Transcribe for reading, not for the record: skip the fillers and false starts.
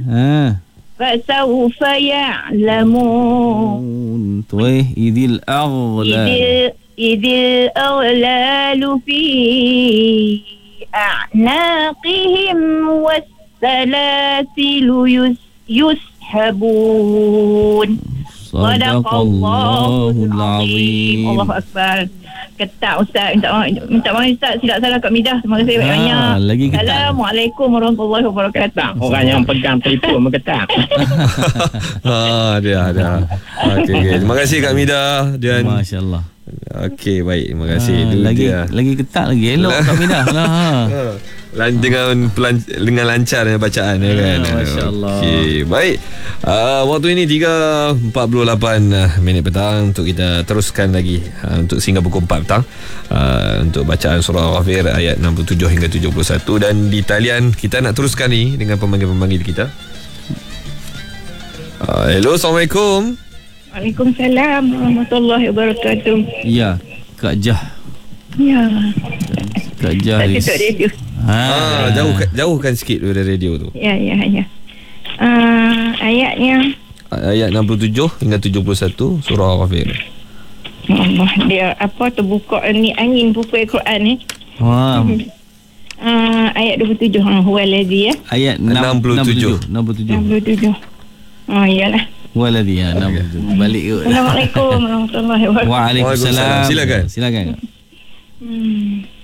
فسوف يعلمون. إذ الأغلال في أعناقهم والسلاسل يسحبون. Sadaqallahul Azim. Allahu Akbar. Ketak Ustaz. Minta maaf Ustaz, silap salah Kak Midah. Terima kasih banyak-banyak. Lagi ketak. Assalamualaikum warahmatullahi wabarakatuh. Orang yang pegang telefon mengetak. Dia ada. Okey. Terima kasih Kak Midah dan Masya-Allah. Okey, baik. Terima kasih. Lagi ketak lagi. Elok Kak Midah lah. Dengan lancar bacaan ya kan. Masya-Allah. Okey, baik. Waktu ini 3.48 minit petang untuk kita teruskan lagi untuk sehingga pukul 4 petang untuk bacaan surah Ghafir ayat 67 hingga 71. Dan di talian kita nak teruskan ni dengan pemanggil-pemanggil kita. Hello, Assalamualaikum. Waalaikumsalam warahmatullahi wabarakatuh. Ya, Kak Jah. Ya. Kak Jah. Tutup radio. Jauhkan sikit daripada radio tu. Ya. Ayatnya ayat 67 hingga 71 surah Ghafir. Allah, dia apa terbuka ni angin buku Al-Quran ni. Ayat 27 huwallazi ya. Ayat 67. Oh iyalah. Huwallazi ya 67. Balik ke. Assalamualaikum warahmatullahi wabarakatuh. Waalaikumsalam. Silakan.